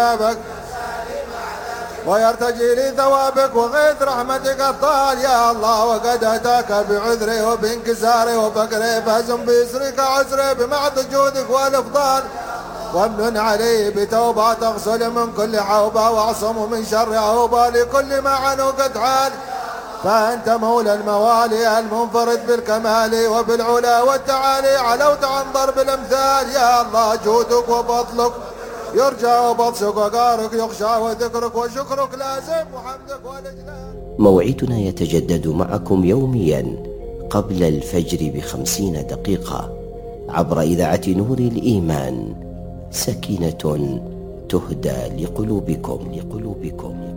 عذابك ويرتجي لي ثوابك وغيث رحمتك الطال يا الله. وقد أتاك بعذري وبانكساري وفقري فازم بيسرك عسري بمعض جودك والإفضال. وامن علي بتوبة تغسل من كل حوبة واعصم من شر عوبة لكل ما عنقت حال. فأنت مولى الموالي المنفرد بالكمال وبالعلا والتعالي علوت عن ضرب الأمثال يا الله. جودك وفضلك يرجى وبطشك وقارك يخشى وذكرك وشكرك لازم وحمدك والإجلال. موعدنا يتجدد معكم يوميا قبل الفجر ب50 دقيقة عبر إذاعة نور الإيمان. سكينة تهدى لقلوبكم.